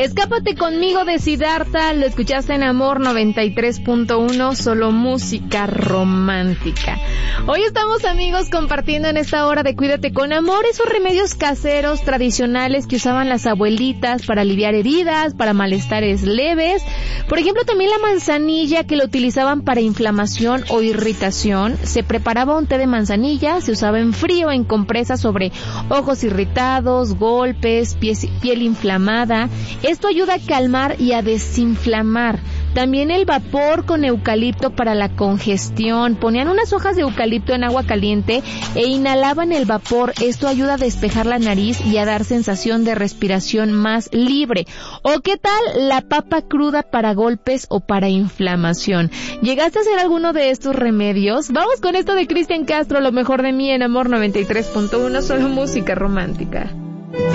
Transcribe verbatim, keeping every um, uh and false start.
Escápate conmigo de Siddhartha, lo escuchaste en Amor noventa y tres punto uno, solo música romántica. Hoy estamos, amigos, compartiendo en esta hora de Cuídate con Amor esos remedios caseros tradicionales que usaban las abuelitas para aliviar heridas, para malestares leves. Por ejemplo, también la manzanilla, que lo utilizaban para inflamación o irritación. Se preparaba un té de manzanilla, se usaba en frío, en compresa sobre ojos irritados, golpes, pies, piel inflamada. Esto ayuda a calmar y a desinflamar. También el vapor con eucalipto para la congestión. Ponían unas hojas de eucalipto en agua caliente e inhalaban el vapor. Esto ayuda a despejar la nariz y a dar sensación de respiración más libre. ¿O qué tal la papa cruda para golpes o para inflamación? ¿Llegaste a hacer alguno de estos remedios? Vamos con esto de Cristian Castro, Lo mejor de mí, en Amor noventa y tres punto uno, solo música romántica.